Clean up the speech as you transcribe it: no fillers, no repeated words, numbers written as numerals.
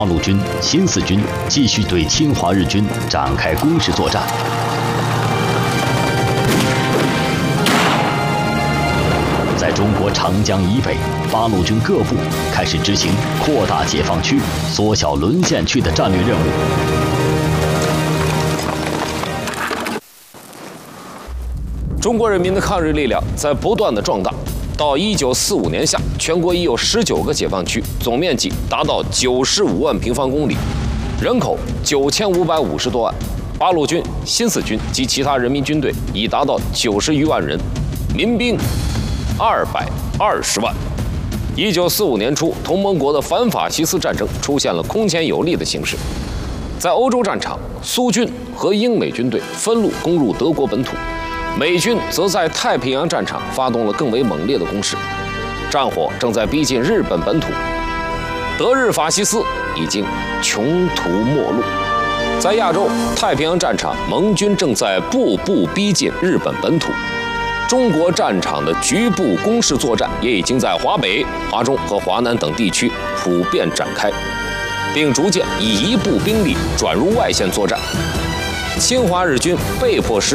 八路军、新四军继续对侵华日军展开攻势作战。在中国长江以北，八路军各部开始执行扩大解放区、缩小沦陷区的战略任务。 中国人民的抗日力量在不断的壮大。 到1945年夏，全国已有19个解放区，总面积达到95万平方公里，人口9550多万。八路军、新四军及其他人民军队已达到90余万人，民兵220万。1945年初，同盟国的反法西斯战争出现了空前有力的形势。在欧洲战场，苏军和英美军队分路攻入德国本土。 美军则在太平洋战场发动了更为猛烈的攻势，战火正在逼近日本本土，德日法西斯已经穷途末路。在亚洲太平洋战场，盟军正在步步逼近日本本土，中国战场的局部攻势作战也已经在华北、华中和华南等地区普遍展开，并逐渐以一部兵力转入外线作战。侵华日军被迫实